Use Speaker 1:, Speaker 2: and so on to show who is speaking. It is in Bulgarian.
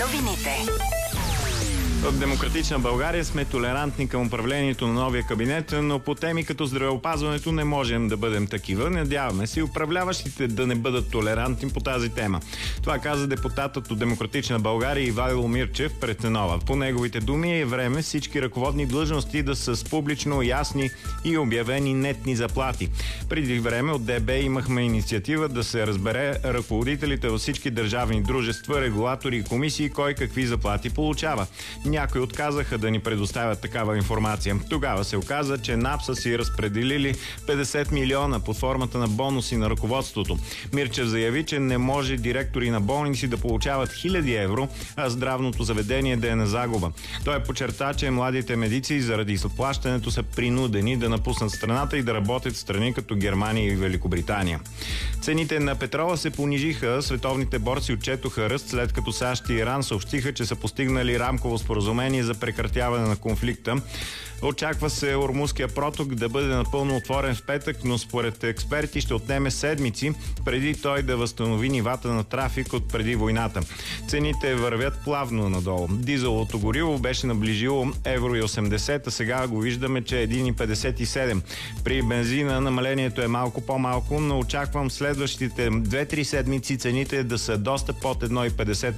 Speaker 1: Новините.
Speaker 2: В Демократична България сме толерантни към управлението на новия кабинет, но по теми като здравеопазването не можем да бъдем такива. Надяваме се управляващите да не бъдат толерантни по тази тема. Това каза депутатът от Демократична България Ивайло Мирчев пред Нова. По неговите думи е време всички ръководни длъжности да са с публично ясни и обявени нетни заплати. Преди време от ДБ имахме инициатива да се разбере ръководителите във всички държавни дружества, регулатори и комисии кой какви заплати получава. Някои отказаха да ни предоставят такава информация. Тогава се оказа, че НАП са си разпределили 50 милиона под формата на бонуси на ръководството. Мирчев заяви, че не може директори на болници да получават 1000 евро, а здравното заведение да е на загуба. Той подчерта, че младите медици заради заплащането са принудени да напуснат страната и да работят в страни като Германия и Великобритания. Цените на петрола се понижиха, световните борси отчетоха ръст, след като САЩ и Иран съобщиха, че са постигнали рамково споразумение за прекратяване на конфликта. Очаква се Ормузския проток да бъде напълно отворен в петък, но според експерти ще отнеме седмици преди той да възстанови нивата на трафик от преди войната. Цените вървят плавно надолу. Дизеловото гориво беше наближило 1,80 евро, а сега го виждаме, че е 1,57. При бензина намалението е малко по-малко, но очаквам следващите 2-3 седмици цените да са доста под 1,50